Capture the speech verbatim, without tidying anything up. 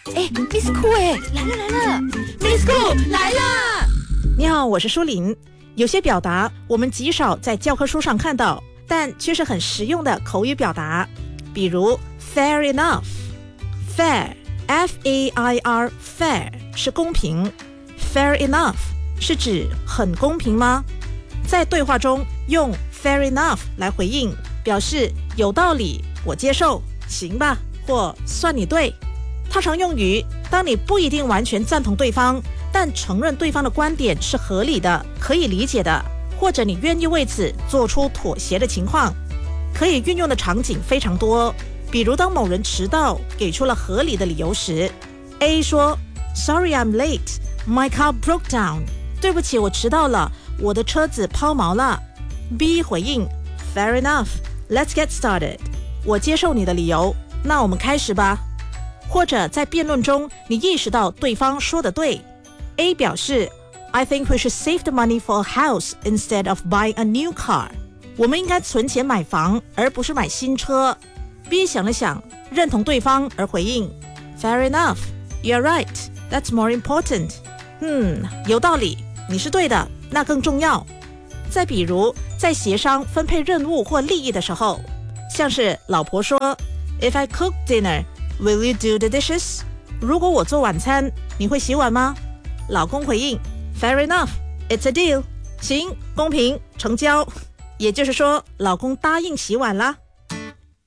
哎 ，Miss Cool 哎，来了来了 ，Miss Cool 来了！ 你好，我是舒琳。有些表达我们极少在教科书上看到，但却是很实用的口语表达，比如 fair enough。fair F A I R fair 是公平 ，fair enough 是指很公平吗？在对话中用 fair enough 来回应，表示有道理，我接受，行吧，或算你对。它常用于当你不一定完全赞同对方，但承认对方的观点是合理的，可以理解的，或者你愿意为此做出妥协的情况。可以运用的场景非常多，比如当某人迟到给出了合理的理由时， A 说 Sorry I'm late, my car broke down 对不起我迟到了，我的车子抛锚了。 B 回应 Fair enough, let's get started 我接受你的理由，那我们开始吧。或者在辩论中你意识到对方说的对， A 表示 I think we should save the money for a house instead of buying a new car 我们应该存钱买房而不是买新车。 B 想了想，认同对方而回应 Fair enough, you're right, that's more important 嗯，有道理，你是对的，那更重要。再比如在协商分配任务或利益的时候，像是老婆说 If I cook dinner, will you do the dishes 如果我做晚餐，你会洗碗吗？老公回应 Fair enough, it's a deal 行，公平，成交。也就是说，老公答应洗碗啦。